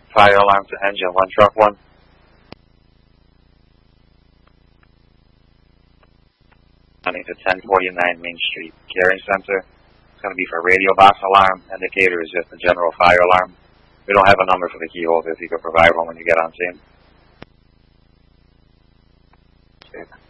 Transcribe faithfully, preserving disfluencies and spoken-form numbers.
Fire alarm to engine one, truck one. Running to ten forty-nine Main Street, Caring Center. It's going to be for radio box alarm. Indicator is just a general fire alarm. We don't have a number for the key holder if you could provide one when you get on scene. Okay.